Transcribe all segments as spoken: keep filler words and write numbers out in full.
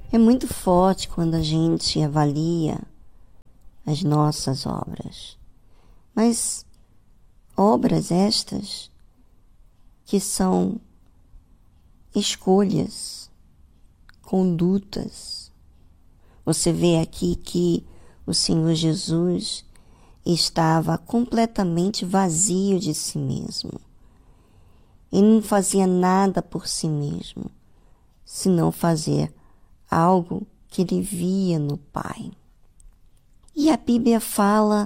É muito forte quando a gente avalia as nossas obras, mas obras estas que são escolhas, condutas. Você vê aqui que o Senhor Jesus estava completamente vazio de si mesmo. Ele não fazia nada por si mesmo, senão fazer algo que ele via no Pai. E a Bíblia fala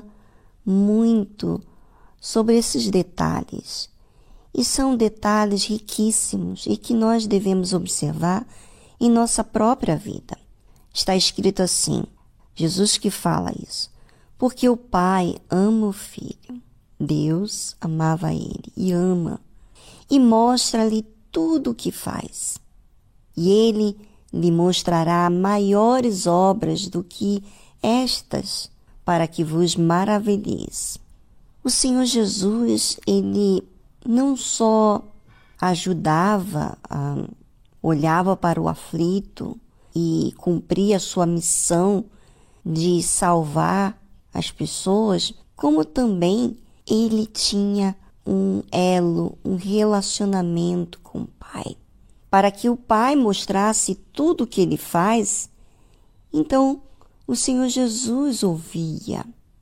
muito sobre esses detalhes. E são detalhes riquíssimos e que nós devemos observar em nossa própria vida. Está escrito assim, Jesus que fala isso, porque o Pai ama o Filho. Deus amava ele e ama, e mostra-lhe tudo o que faz. E ele lhe mostrará maiores obras do que estas, para que vos maravilheis. O Senhor Jesus, ele não só ajudava, a, olhava para o aflito e cumpria a sua missão de salvar as pessoas, como também ele tinha um elo, um relacionamento com o Pai. Para que o Pai mostrasse tudo o que ele faz, então o Senhor Jesus ouvia.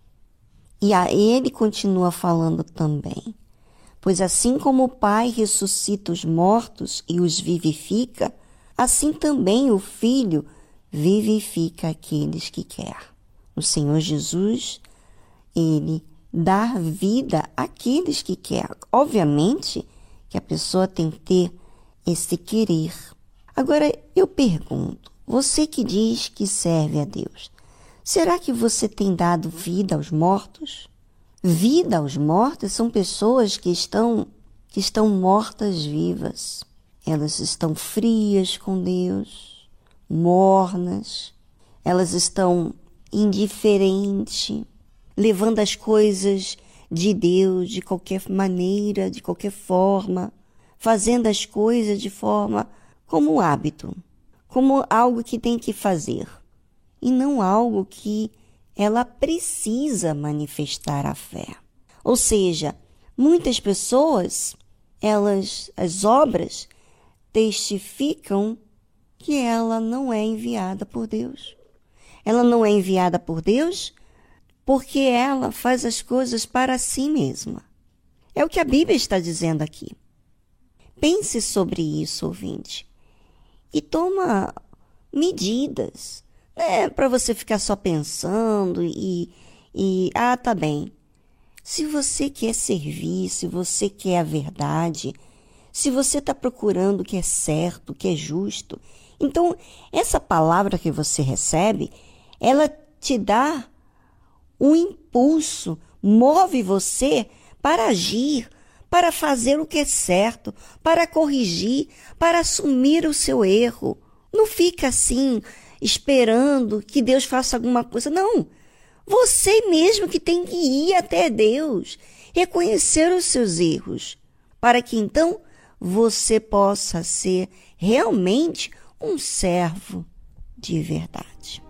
E a ele continua falando também. Pois assim como o Pai ressuscita os mortos e os vivifica, assim também o Filho vivifica aqueles que quer. O Senhor Jesus, ele dá vida àqueles que quer. Obviamente que a pessoa tem que ter esse querer. Agora eu pergunto, você que diz que serve a Deus, será que você tem dado vida aos mortos? Vida aos mortos são pessoas que estão, que estão mortas vivas. Elas estão frias com Deus, mornas, elas estão indiferentes, levando as coisas de Deus de qualquer maneira, de qualquer forma, fazendo as coisas de forma como hábito, como algo que tem que fazer, e não algo que ela precisa manifestar a fé. Ou seja, muitas pessoas, elas, as obras, testificam que ela não é enviada por Deus. Ela não é enviada por Deus porque ela faz as coisas para si mesma. É o que a Bíblia está dizendo aqui. Pense sobre isso, ouvinte, e toma medidas. Não é para você ficar só pensando e, e... Ah, tá bem. Se você quer servir, se você quer a verdade, se você está procurando o que é certo, o que é justo, então essa palavra que você recebe, ela te dá um impulso, move você para agir, para fazer o que é certo, para corrigir, para assumir o seu erro. Não fica assim, esperando que Deus faça alguma coisa. Não, você mesmo que tem que ir até Deus, reconhecer os seus erros, para que então você possa ser realmente um servo de verdade.